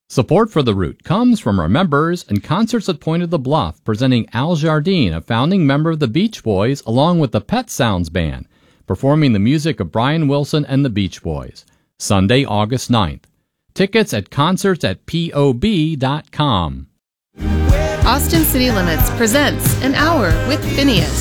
Support for The Root comes from our members and Concerts at Point of the Bluff, presenting Al Jardine, a founding member of the Beach Boys, along with the Pet Sounds Band, performing the music of Brian Wilson and the Beach Boys. Sunday, August 9th. Tickets at concerts@pob.com. Austin City Limits presents An Hour with Phineas.